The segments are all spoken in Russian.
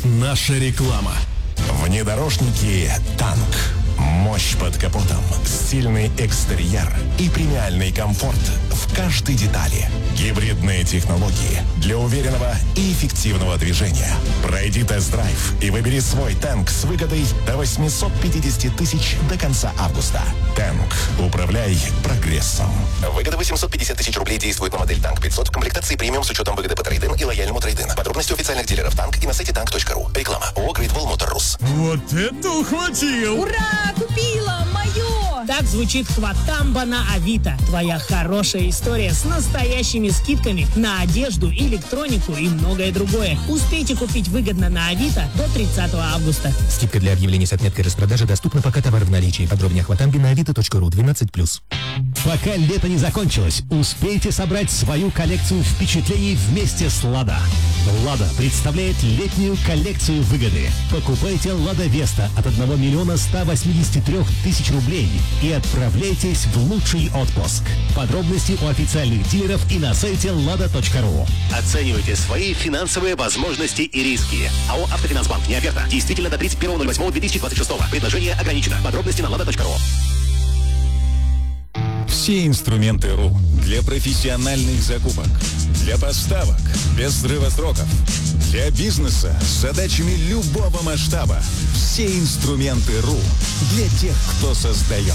Наша реклама. Внедорожники «Танк». Мощь под капотом, стильный экстерьер и премиальный комфорт в каждой детали. Гибридные технологии для уверенного и эффективного движения. Пройди тест-драйв и выбери свой «Танк» с выгодой до 850 тысяч до конца августа. «Танк». Управляй прогрессом. Выгода 850 тысяч рублей действует на модель «Танк 500» в комплектации премиум с учетом выгоды по трейд-ин и лояльному трейд-ин. Подробности у официальных дилеров «Танк» и на сайте tank.ru. Реклама. ООО «Great Wall Motor Rus». Вот это ухватил! Ура! Купила! Мое! Так звучит «Хватамба» на Авито. Твоя хорошая история с настоящими скидками на одежду, электронику и многое другое. Успейте купить выгодно на Авито до 30 августа. Скидка для объявлений с отметкой распродажи доступна, пока товар в наличии. Подробнее о «Хватамбе» на avito.ru 12+. Пока лето не закончилось, успейте собрать свою коллекцию впечатлений вместе с «Лада». «Лада» представляет летнюю коллекцию выгоды. Покупайте «Лада Веста» от 1 миллиона 183 тысяч рублей и отправляйтесь в лучший отпуск. Подробности у официальных дилеров и на сайте lada.ru. Оценивайте свои финансовые возможности и риски. АО «Автофинансбанк». Не оферта. Действительно до 31.08.2026. Предложение ограничено. Подробности на lada.ru. Все инструменты РУ для профессиональных закупок, для поставок без срыва сроков, для бизнеса с задачами любого масштаба. Все инструменты РУ для тех, кто создает.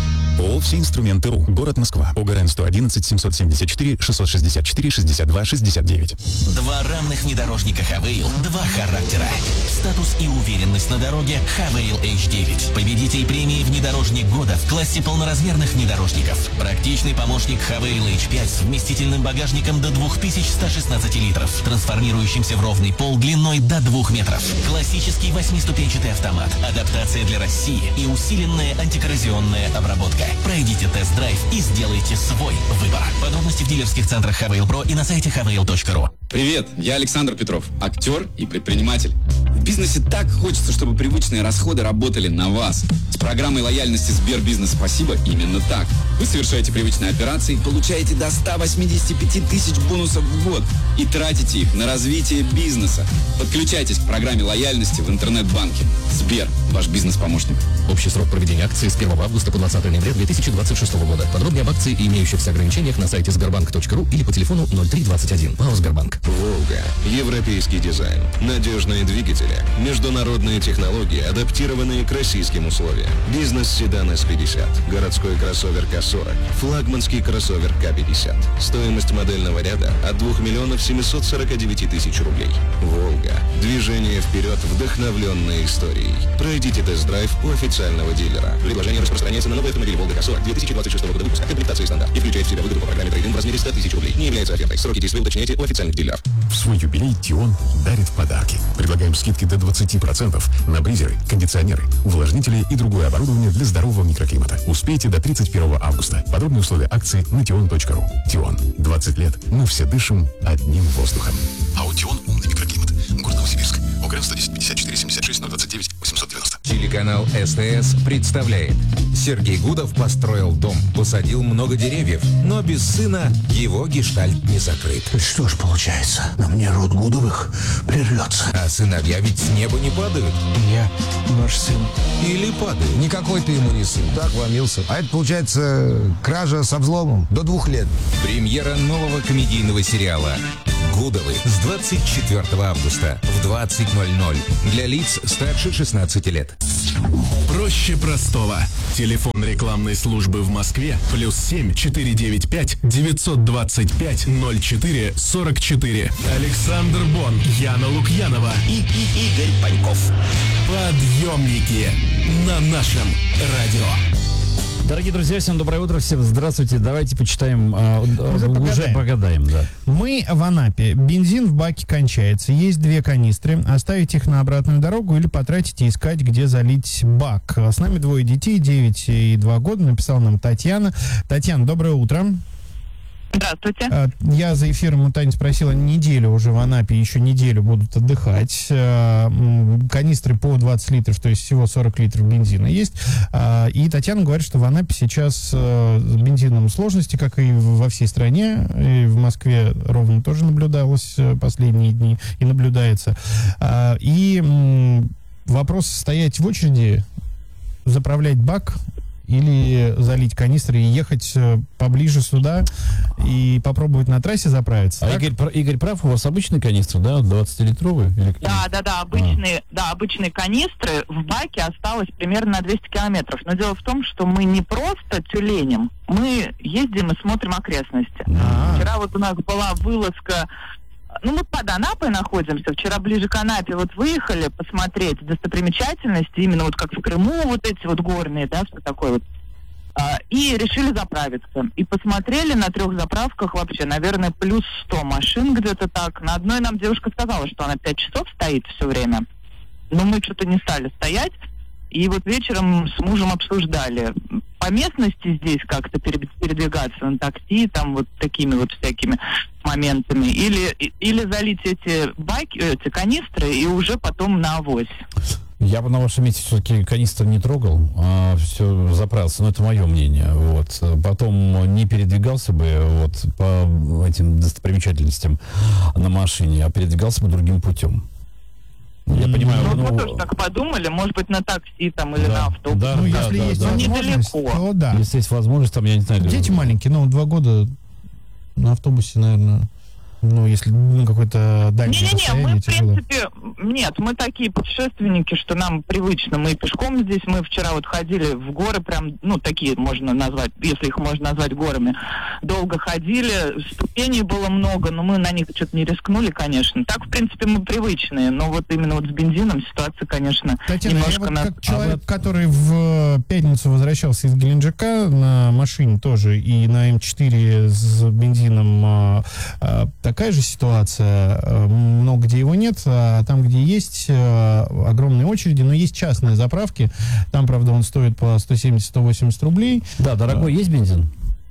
ООО «Все инструменты РУ». Город Москва. ОГРН 111 774 664 62 69. Два равных внедорожника Хавейл, два характера. Статус и уверенность на дороге Хавейл H9. Победитель премии «Внедорожник года» в классе полноразмерных внедорожников. Практичный помощник Хавейл H5 с вместительным багажником до 2116 литров, трансформирующимся в ровный пол длиной до 2 метров. Классический 8-ступенчатый автомат, адаптация для России и усиленная антикоррозионная обработка. Пройдите тест-драйв и сделайте свой выбор. Подробности в дилерских центрах Хавейл Про и на сайте havail.ru. Привет, я Александр Петров, актер и предприниматель. В бизнесе так хочется, чтобы привычные расходы работали на вас. С программой лояльности Сбербизнес «Спасибо» именно так. Вы совершаете привычные операции, получаете до 185 тысяч бонусов в год и тратите их на развитие бизнеса. Подключайтесь к программе лояльности в интернет-банке. Сбер, ваш бизнес-помощник. Общий срок проведения акции с 1 августа по 20 ноября 2026 года. Подробнее об акции и имеющихся ограничениях на сайте sberbank.ru или по телефону 0321. ПАО «Сбербанк». «Волга». Европейский дизайн. Надежные двигатели. Международные технологии, адаптированные к российским условиям. Бизнес-седан С-50. Городской кроссовер К-40. Флагманский кроссовер К-50. Стоимость модельного ряда от 2 миллионов 749 тысяч рублей. «Волга». Движение вперед, вдохновленное историей. Пройдите тест-драйв у официального дилера. Предложение распространяется на новый автомобиль «Волга К-40» 2026 года выпуска. Комплектации стандарт. И включает в себя выгоду по программе трейд-ин в размере 100 тысяч рублей. Не является офертой. Сроки действия уточняйте у официальных дилеров. В свой юбилей «Тион» дарит подарки. Предлагаем скидки до 20% на бризеры, кондиционеры, увлажнители и другое оборудование для здорового микроклимата. Успейте до 31 августа. Подробные условия акции на tion.ru. «Тион». 20 лет. Мы все дышим одним воздухом. АО «Тион» — умный микроклимат. Город Новосибирск. ОГРН 110 54 76 029 890. Телеканал СТС представляет. Сергей Гудов построил дом, посадил много деревьев, но без сына его гештальт не закрыт. Что ж получается, на мне род Гудовых прервется. А сыновья ведь с неба не падают. Я ваш сын. Или падают. Никакой ты ему не сын. Так ломился. А это получается кража со взломом до 2 лет. Премьера нового комедийного сериала «Гудовы» с 24 августа в 20:00 для лиц старше 16 лет. Проще простого. Телефон рекламной службы в Москве +7 495 925 04 44. Александр Бон, Яна Лукьянова и Игорь Паньков. Подъемники на нашем радио. Дорогие друзья, всем доброе утро, всем здравствуйте. Давайте почитаем, уже погадаем, да. Мы в Анапе. Бензин в баке кончается. Есть 2 канистры. Оставить их на обратную дорогу или потратить и искать, где залить бак. С нами 2 детей, 9 и 2 года. Написала нам Татьяна. Татьяна, доброе утро. Здравствуйте. Я за эфиром у Тани спросила, неделю уже в Анапе, еще неделю будут отдыхать. Канистры по 20 литров, то есть всего 40 литров бензина есть. И Татьяна говорит, что в Анапе сейчас с бензином сложности, как и во всей стране. И в Москве ровно тоже наблюдалось последние дни и наблюдается. И вопрос стоять в очереди, заправлять бак или залить канистры и ехать поближе сюда и попробовать на трассе заправиться. А Игорь прав, у вас обычные канистры, да, 20-литровые? Да, обычные канистры. В баке осталось примерно на 200 километров. Но дело в том, что мы не просто тюленим, мы ездим и смотрим окрестности. Вчера вот у нас была вылазка. Мы под Анапой находимся. Вчера ближе к Анапе вот выехали посмотреть достопримечательности, именно вот как в Крыму, вот эти вот горные, да, что такое вот. И решили заправиться. И посмотрели на 3 заправках вообще, наверное, плюс 100 машин где-то так. На одной нам девушка сказала, что она 5 часов стоит все время. Но мы что-то не стали стоять. И вот вечером с мужем обсуждали по местности здесь как-то передвигаться на такси, там вот такими вот всякими моментами, или залить эти баки, эти канистры и уже потом на авось. Я бы на вашем месте все-таки канистры не трогал, а все заправился. Но это мое мнение. Вот. Потом не передвигался бы вот по этим достопримечательностям на машине, а передвигался бы другим путем. Я понимаю, мы тоже так подумали, может быть, на такси там или на автобус. Да, если есть возможность, то да. Если есть возможность, там, я не знаю. Дети маленькие, 2 года на автобусе, наверное, если какой-то дальний расстояние, тяжело. В принципе, нет, мы такие путешественники, что нам привычно. Мы пешком здесь, мы вчера вот ходили в горы, прям, такие можно назвать, если их можно назвать горами. Долго ходили, ступеней было много, но мы на них что-то не рискнули, конечно. Так, в принципе, мы привычные, но вот именно вот с бензином ситуация, конечно, Татьяна, немножко... я вот как человек, который в пятницу возвращался из Геленджика на машине тоже, и на М4 с бензином такая же ситуация, много где его нет, а там, где есть, огромные очереди, но есть частные заправки, там, правда, он стоит по 170-180 рублей. Да, дорогой, есть бензин?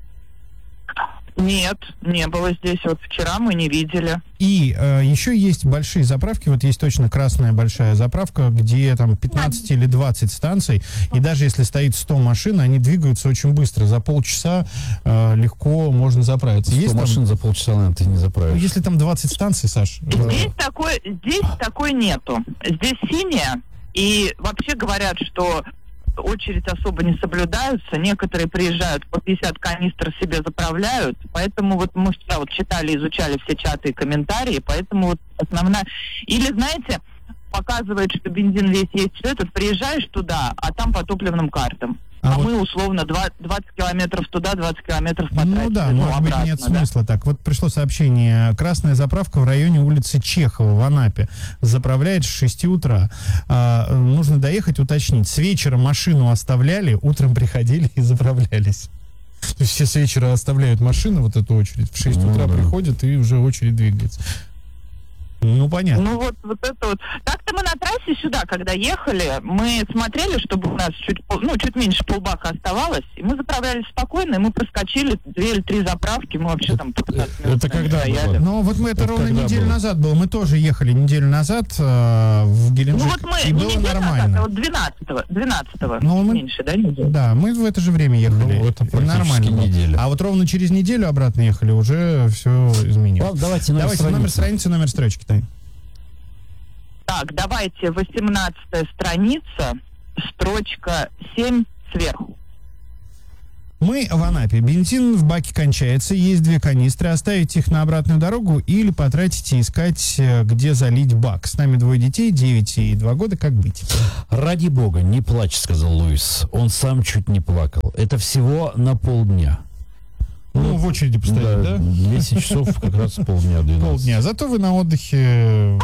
Нет, не было здесь. Вот вчера мы не видели. И еще есть большие заправки. Вот есть точно красная большая заправка, где там 15 или 20 станций. И даже если стоит 100 машин, они двигаются очень быстро. За полчаса легко можно заправиться. 100 есть машин там... за полчаса, наверное, ты не заправишь. Если там 20 станций, Саш... Здесь такой нету. Здесь синяя. И вообще говорят, что очередь особо не соблюдаются. Некоторые приезжают, по 50 канистр себе заправляют. Поэтому вот мы вчера вот читали, изучали все чаты и комментарии. Поэтому вот основная... Или, знаете, показывает, что бензин весь есть, все это, приезжаешь туда, а там по топливным картам. А мы условно 20 километров туда, 20 километров потратили. Да, может быть, нет смысла так. Вот пришло сообщение. Красная заправка в районе улицы Чехова в Анапе. Заправляет с 6 утра. Нужно доехать, уточнить. С вечера машину оставляли, утром приходили и заправлялись. То есть все с вечера оставляют машину, вот эту очередь. В 6 утра приходят, и уже очередь двигается. Понятно. Вот это вот. Так-то мы на трассе сюда, когда ехали, мы смотрели, чтобы у нас чуть меньше полбака оставалось, и мы заправлялись спокойно, и мы проскочили 2 или 3 заправки, мы вообще там 15 минут это когда стояли. Ну, вот мы это ровно неделю назад было. Мы тоже ехали неделю назад в Геленджик, и было нормально. Назад, 12-го, меньше, да, неделю? Да, мы в это же время ехали. Это практически нормально неделя. А вот ровно через неделю обратно ехали, уже все изменилось. Давайте номер страницы, номер строчки, Тань. Так, давайте 18-я страница, строчка 7 сверху. Мы в Анапе. Бензин в баке кончается, есть 2 канистры. Оставить их на обратную дорогу или потратить и искать, где залить бак. С нами 2 детей, 9 и 2 года. Как быть? Ради бога, не плачь, сказал Луис. Он сам чуть не плакал. Это всего на полдня. В очереди постоять, да? 10 часов как раз полдня, 12. Полдня. Зато вы на отдыхе...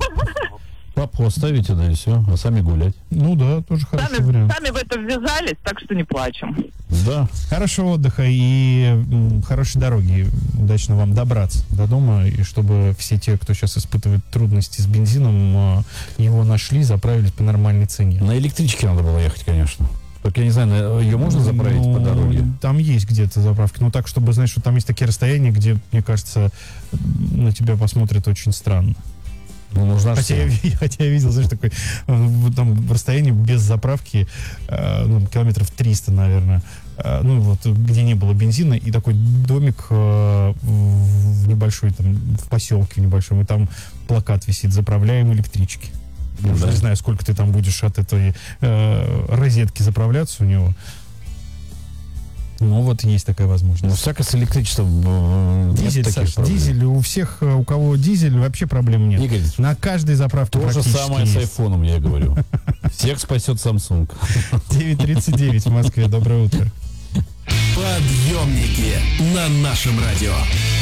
Папу оставите, да, и все, а сами гулять. Да, тоже хороший вариант. Сами в это ввязались, так что не плачем. Да. Хорошего отдыха и хорошей дороги. Удачно вам добраться до дома, и чтобы все те, кто сейчас испытывает трудности с бензином, его нашли, заправились по нормальной цене. На электричке надо было ехать, конечно. Только я не знаю, ее можно заправить по дороге? Там есть где-то заправки. Но так, чтобы, знаешь, что там есть такие расстояния, где, мне кажется, на тебя посмотрят очень странно. Ну, нужна хотя я видел, знаешь, такой там в расстоянии без заправки километров 300, наверное, где не было бензина, и такой домик в небольшой, там, в поселке в небольшом, и там плакат висит: «Заправляем электрички». Я уже не знаю, сколько ты там будешь от этой розетки заправляться у него. Ну, вот есть такая возможность. Ну, всяко с электричеством. Дизель, Саш, дизель. У всех, у кого дизель, вообще проблем нет. Игорь, на каждой заправке то же самое есть. с айфоном, я говорю. Всех спасет Samsung. 9:39 в Москве. Доброе утро. Подъемники на нашем радио.